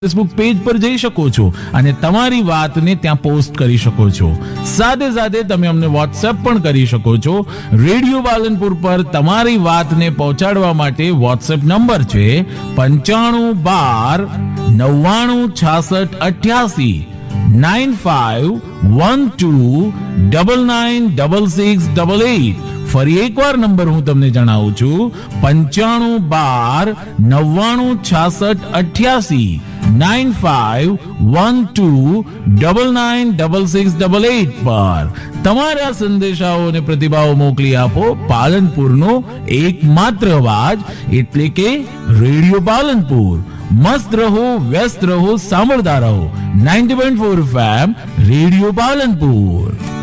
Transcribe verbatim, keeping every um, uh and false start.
Facebook page પર જઈ શકો છો અને તમારી વાતને ત્યાં પોસ્ટ કરી શકો છો. સાથે સાથે તમે અમને વોટ્સએપ પણ કરી શકો છો. રેડિયો પાલનપુર પર તમારી વાતને પહોંચાડવા માટે વોટ્સએપ નંબર છે પંચાણું બાર નવ્વાણું છાસઠ અઠ્યાસી nine five one two double nine double six double eight. ફરી એકવાર નંબર હું તમને જણાવું છું પંચાણું બાર નવ્વાણું છાસઠ અઠ્યાસી nine five one two double nine double six double eight પર તમારા સંદેશાઓ અને પ્રતિભાવો મોકલી આપો. પાલનપુરનો એકમાત્ર અવાજ એટલે કે રેડિયો પાલનપુર. મસ્ત રહો, વ્યસ્ત રહો, સાંભળતા રહો. Ninety point four F M radio Palanpur.